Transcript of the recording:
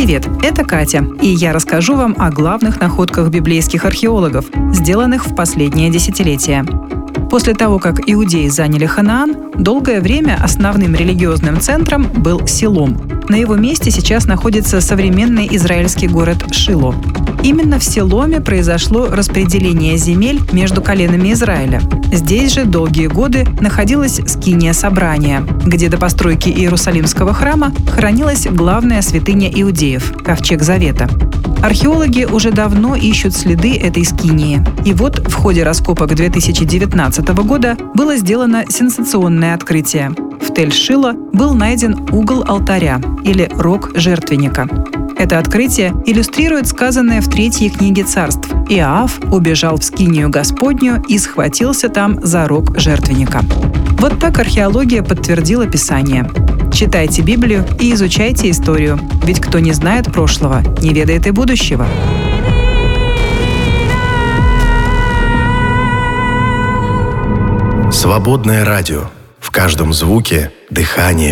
Привет, это Катя, и я расскажу вам о главных находках библейских археологов, сделанных в последнее десятилетие. После того, как иудеи заняли Ханаан, долгое время основным религиозным центром был Силом. На его месте сейчас находится современный израильский город Шило. Именно в Силоме произошло распределение земель между коленами Израиля. Здесь же долгие годы находилась скиния собрания, где до постройки Иерусалимского храма хранилась главная святыня иудеев – Ковчег Завета. Археологи уже давно ищут следы этой скинии. И вот в ходе раскопок 2019 года было сделано сенсационное открытие. В Тель-Шило был найден угол алтаря или рог жертвенника. Это открытие иллюстрирует сказанное в 3 книге Царств. Иоав убежал в скинию Господню и схватился там за рог жертвенника. Вот так археология подтвердила Писание. Читайте Библию и изучайте историю, ведь кто не знает прошлого, не ведает и будущего. Свободное радио. В каждом звуке – дыхание.